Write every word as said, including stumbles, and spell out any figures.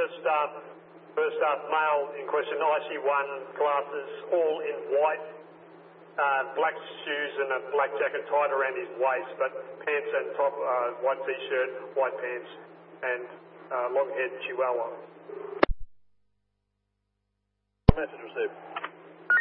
first um, first uh, male in question, I C one, glasses, all in white, uh, black shoes and a black jacket tied around his waist, but pants and top, uh, white t-shirt, white pants, and uh, long-haired chihuahua. Message received.